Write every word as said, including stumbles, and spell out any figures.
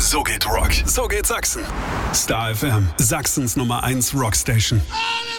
So geht Rock. So geht Sachsen. Star F M. Sachsens Nummer eins Rockstation. Alle